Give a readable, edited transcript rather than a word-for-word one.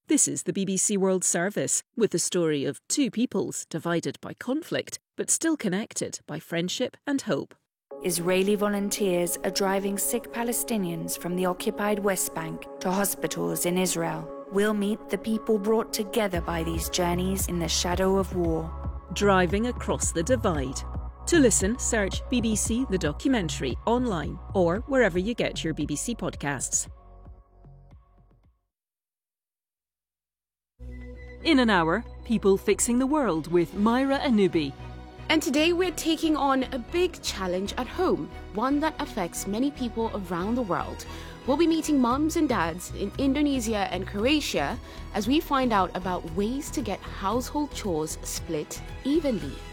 This is the BBC World Service, with the story of two peoples divided by conflict, but still connected by friendship and hope. Israeli volunteers are driving sick Palestinians from the occupied West Bank to hospitals in Israel. We'll meet the people brought together by these journeys in the shadow of war. Driving across the divide. To listen, search BBC The Documentary online or wherever you get your BBC podcasts. In an hour, People Fixing the World with Myra Anubi. And today we're taking on a big challenge at home, one that affects many people around the world. We'll be meeting mums and dads in Indonesia and Croatia as we find out about ways to get household chores split evenly.